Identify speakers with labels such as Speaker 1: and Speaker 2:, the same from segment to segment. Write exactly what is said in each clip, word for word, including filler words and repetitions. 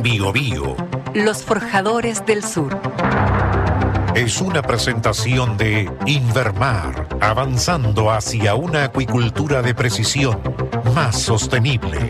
Speaker 1: Biobío.
Speaker 2: Los Forjadores del Sur.
Speaker 1: Es una presentación de Invermar, avanzando hacia una acuicultura de precisión más sostenible.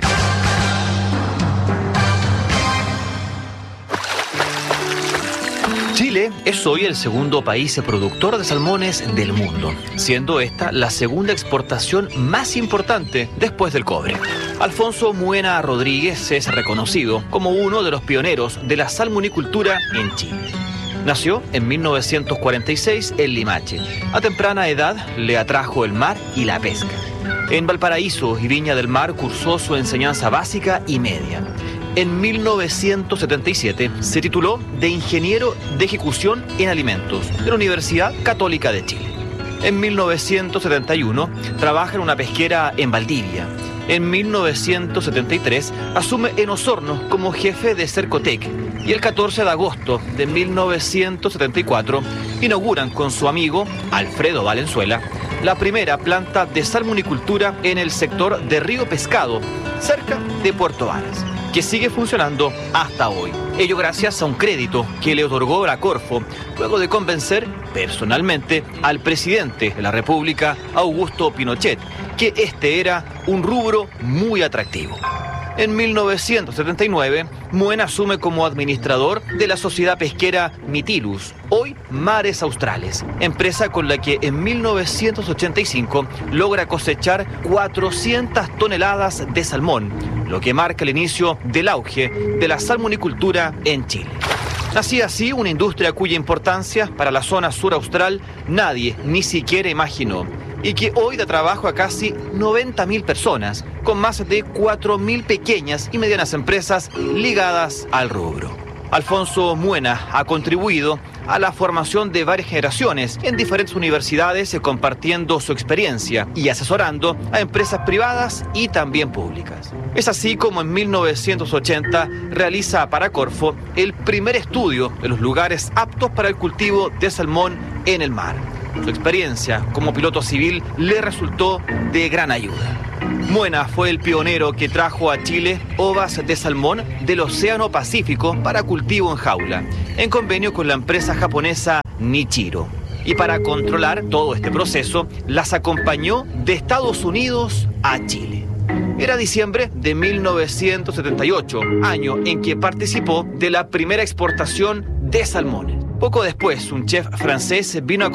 Speaker 3: Chile es hoy el segundo país productor de salmones del mundo, siendo esta la segunda exportación más importante después del cobre. Alfonso Muena Rodríguez es reconocido como uno de los pioneros de la salmonicultura en Chile. Nació en mil novecientos cuarenta y seis en Limache. A temprana edad le atrajo el mar y la pesca. En Valparaíso y Viña del Mar cursó su enseñanza básica y media. En mil novecientos setenta y siete se tituló de Ingeniero de Ejecución en Alimentos de la Universidad Católica de Chile. En mil novecientos setenta y uno trabaja en una pesquera en Valdivia. En mil novecientos setenta y tres asume en Osorno como jefe de Cercotec y el catorce de agosto de mil novecientos setenta y cuatro inauguran con su amigo Alfredo Valenzuela la primera planta de salmonicultura en el sector de Río Pescado, cerca de Puerto Varas, que sigue funcionando hasta hoy. Ello gracias a un crédito que le otorgó la Corfo, luego de convencer personalmente al presidente de la República, Augusto Pinochet, que este era un rubro muy atractivo. En mil novecientos setenta y nueve, Muena asume como administrador de la sociedad pesquera Mitilus, hoy Mares Australes, empresa con la que en mil novecientos ochenta y cinco logra cosechar cuatrocientas toneladas de salmón, lo que marca el inicio del auge de la salmonicultura en Chile. Nacía así una industria cuya importancia para la zona sur austral nadie ni siquiera imaginó, y que hoy da trabajo a casi noventa mil personas, con más de cuatro mil pequeñas y medianas empresas ligadas al rubro. Alfonso Muena ha contribuido a la formación de varias generaciones en diferentes universidades, compartiendo su experiencia y asesorando a empresas privadas y también públicas. Es así como en mil novecientos ochenta realiza para Corfo el primer estudio de los lugares aptos para el cultivo de salmón en el mar. Su experiencia como piloto civil le resultó de gran ayuda. Muena fue el pionero que trajo a Chile ovas de salmón del Océano Pacífico para cultivo en jaula, en convenio con la empresa japonesa Nichiro. Y para controlar todo este proceso, las acompañó de Estados Unidos a Chile. Era diciembre de mil novecientos setenta y ocho, año en que participó de la primera exportación de salmones. Poco después, un chef francés vino a